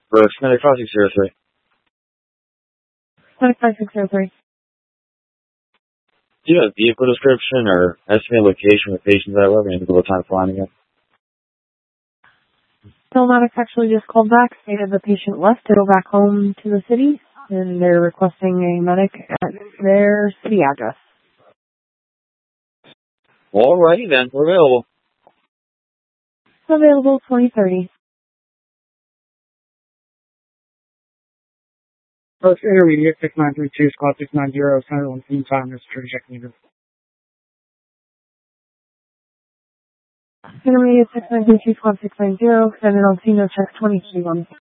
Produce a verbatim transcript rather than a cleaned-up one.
Brooks, Medic five six zero three. Medic five six zero three. Do you have a vehicle description or estimated location of the patient's at? We're going to go time flying again. Telematics actually just called back, stated the patient left to go back home to the city, and they're requesting a medic at their city address. Alrighty then, we're available. Available twenty thirty. First intermediate six nine three two, squad six nine zero, center one team time, Mister Security check needed. Intermediate six nine three two, squad six nine zero, extended on C, no check twenty twenty-one.